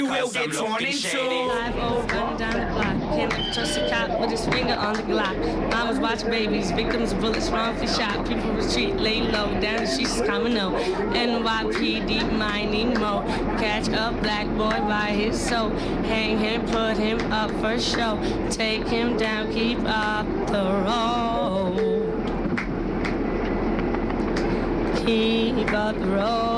You will get torn into. 5-0 running down the block. Can't trust a cop with his finger on the Glock. Mamas watch babies, victims of bullets wrongfully shot. People retreat, lay low, down the streets is common no. NYPD, mighty mo. Catch a black boy by his soul. Hang him, put him up for show. Take him down, keep up the road. Keep up the road.